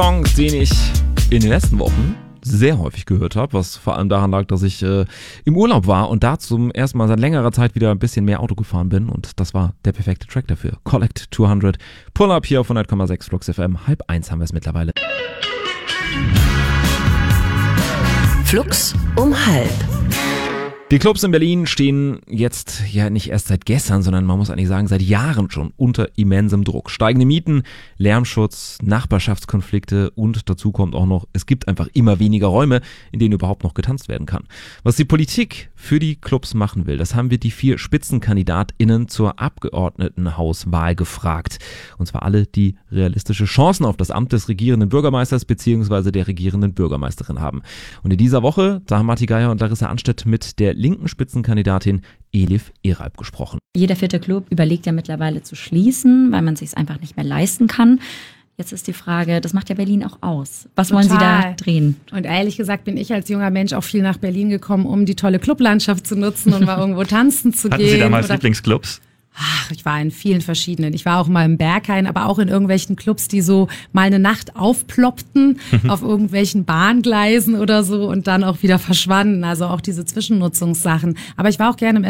Songs, den ich in den letzten Wochen sehr häufig gehört habe, was vor allem daran lag, dass ich im Urlaub war und da zum ersten Mal seit längerer Zeit wieder ein bisschen mehr Auto gefahren bin und das war der perfekte Track dafür. Collect 200, Pull Up hier auf 100,6 Flux FM, 12:30 haben wir es mittlerweile. Flux um 12:30. Die Clubs in Berlin stehen jetzt ja nicht erst seit gestern, sondern man muss eigentlich sagen seit Jahren schon unter immensem Druck. Steigende Mieten, Lärmschutz, Nachbarschaftskonflikte und dazu kommt auch noch, es gibt einfach immer weniger Räume, in denen überhaupt noch getanzt werden kann. Was die Politik für die Clubs machen will, das haben wir die 4 SpitzenkandidatInnen zur Abgeordnetenhauswahl gefragt. Und zwar alle, die realistische Chancen auf das Amt des regierenden Bürgermeisters bzw. der regierenden Bürgermeisterin haben. Und in dieser Woche, da haben Matti Geier und Larissa Anstedt mit der linken Spitzenkandidatin Elif Eralp gesprochen. Jeder 4. Club überlegt ja mittlerweile zu schließen, weil man es sich einfach nicht mehr leisten kann. Jetzt ist die Frage, das macht ja Berlin auch aus. Was wollen Sie da drehen? Und ehrlich gesagt bin ich als junger Mensch auch viel nach Berlin gekommen, um die tolle Clublandschaft zu nutzen und mal irgendwo tanzen zu gehen. Hatten Sie damals Lieblingsclubs? Ach, ich war in vielen verschiedenen. Ich war auch mal im Berghain, aber auch in irgendwelchen Clubs, die so mal eine Nacht aufploppten auf irgendwelchen Bahngleisen oder so und dann auch wieder verschwanden. Also auch diese Zwischennutzungssachen. Aber ich war auch gerne im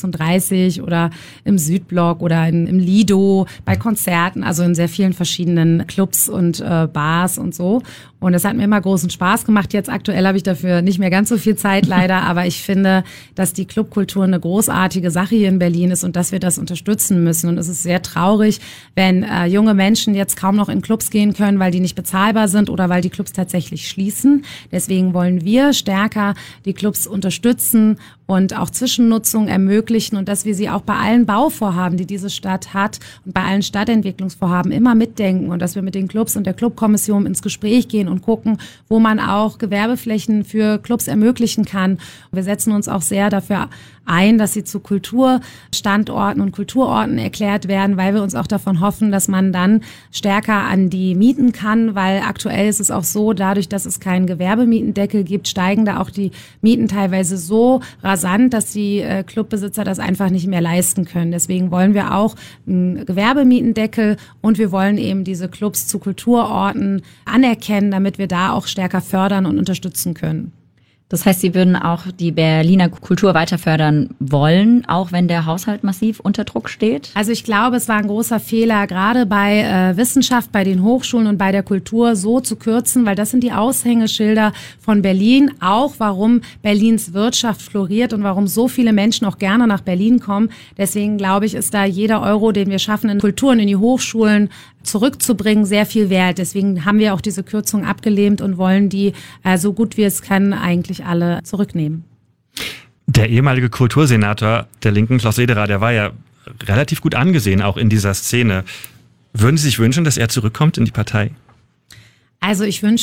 SO36 oder im Südblock oder im Lido bei Konzerten, also in sehr vielen verschiedenen Clubs und Bars und so. Und es hat mir immer großen Spaß gemacht. Jetzt aktuell habe ich dafür nicht mehr ganz so viel Zeit leider, aber ich finde, dass die Clubkultur eine großartige Sache hier in Berlin ist und dass wir das unterstützen müssen. Und es ist sehr traurig, wenn junge Menschen jetzt kaum noch in Clubs gehen können, weil die nicht bezahlbar sind oder weil die Clubs tatsächlich schließen. Deswegen wollen wir stärker die Clubs unterstützen und auch Zwischennutzung ermöglichen und dass wir sie auch bei allen Bauvorhaben, die diese Stadt hat und bei allen Stadtentwicklungsvorhaben immer mitdenken und dass wir mit den Clubs und der Clubkommission ins Gespräch gehen und gucken, wo man auch Gewerbeflächen für Clubs ermöglichen kann. Wir setzen uns auch sehr dafür ein, dass sie zu Kulturstandorten und Kulturorten erklärt werden, weil wir uns auch davon hoffen, dass man dann stärker an die mieten kann, weil aktuell ist es auch so, dadurch, dass es keinen Gewerbemietendeckel gibt, steigen da auch die Mieten teilweise so rasant, dass die Clubbesitzer das einfach nicht mehr leisten können. Deswegen wollen wir auch einen Gewerbemietendeckel und wir wollen eben diese Clubs zu Kulturorten anerkennen, damit wir da auch stärker fördern und unterstützen können. Das heißt, Sie würden auch die Berliner Kultur weiter fördern wollen, auch wenn der Haushalt massiv unter Druck steht? Also ich glaube, es war ein großer Fehler, gerade bei Wissenschaft, bei den Hochschulen und bei der Kultur so zu kürzen, weil das sind die Aushängeschilder von Berlin, auch warum Berlins Wirtschaft floriert und warum so viele Menschen auch gerne nach Berlin kommen. Deswegen glaube ich, ist da jeder Euro, den wir schaffen, in Kultur und in die Hochschulen zurückzubringen, sehr viel wert. Deswegen haben wir auch diese Kürzung abgelehnt und wollen die, so gut wie es kann, eigentlich alle zurücknehmen. Der ehemalige Kultursenator der Linken, Klaus Lederer, der war ja relativ gut angesehen, auch in dieser Szene. Würden Sie sich wünschen, dass er zurückkommt in die Partei? Also ich wünsche